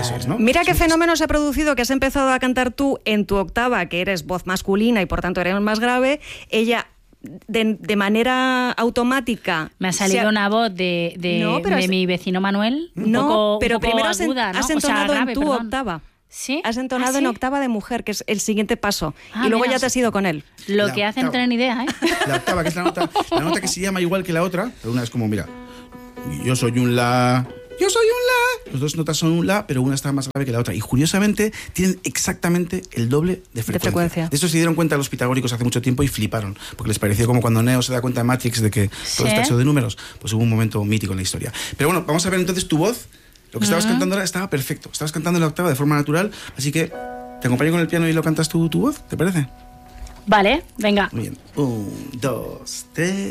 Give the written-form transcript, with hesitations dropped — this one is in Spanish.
Eso es, ¿no? Mira qué fenómeno se ha producido, que has empezado a cantar tú en tu octava, que eres voz masculina y por tanto eres más grave. Ella, de manera automática... Me ha salido una voz de mi vecino Manuel. Pero primero aguda, ¿no? has entonado grave, en tu perdón. octava. ¿Sí? Has entonado en octava de mujer, que es el siguiente paso. Y luego mira, ya te has ido con él. Lo que hacen tener idea, ¿eh? La octava, que es la nota que se llama igual que la otra, pero una es como, mira, yo soy un la, yo soy un la. Las dos notas son un la, pero una está más grave que la otra. Y curiosamente tienen exactamente el doble de frecuencia. De eso se dieron cuenta los pitagóricos hace mucho tiempo y fliparon, porque les pareció como cuando Neo se da cuenta de Matrix de que todo está hecho de números. Pues hubo un momento mítico en la historia. Pero bueno, vamos a ver entonces tu voz. Lo que estabas cantando ahora estaba perfecto. Estabas cantando en la octava de forma natural, así que te acompaño con el piano y lo cantas tu voz, ¿te parece? Vale, venga. Muy bien. 1, 2, 3...